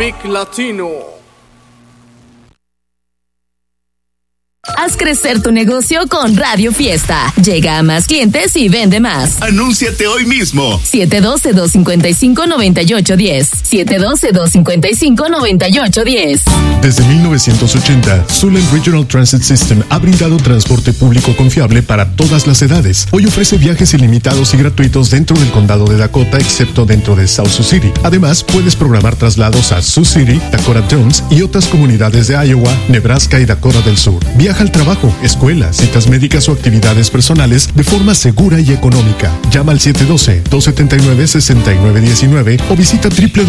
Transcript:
Big Latino. Haz crecer tu negocio con Radio Fiesta. Llega a más clientes y vende más. Anúnciate hoy mismo. 712-255-9810. 712-255-9810. Desde 1980, Sulen Regional Transit System ha brindado transporte público confiable para todas las edades. Hoy ofrece viajes ilimitados y gratuitos dentro del condado de Dakota, excepto dentro de South Sioux City. Además, puedes programar traslados a Sioux City, Dakota Jones y otras comunidades de Iowa, Nebraska y Dakota del Sur. Viaja al trabajo, escuela, citas médicas o actividades personales de forma segura y económica. Llama al 712-279-6919 o visita www